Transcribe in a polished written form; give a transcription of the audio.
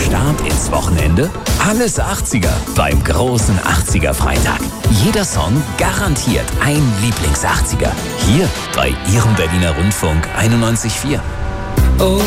Start ins Wochenende? Alles 80er beim großen 80er Freitag. Jeder Song garantiert ein Lieblings-80er. Hier bei Ihrem Berliner Rundfunk 91,4. Oh.